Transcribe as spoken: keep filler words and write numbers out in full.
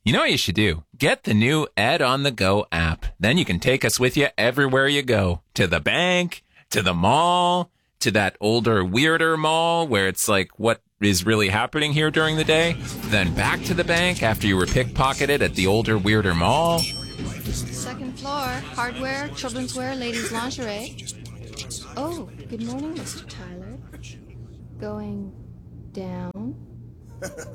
You know what you should do? Get the new Ed on the Go app. Then you can take us with you everywhere you go. To the bank, to the mall, to that older, weirder mall where it's like, what is really happening here during the day? Then back to the bank after you were pickpocketed at the older, weirder mall. Second floor, hardware, children's wear, ladies' lingerie. Oh, good morning, Mister Tyler. Going down?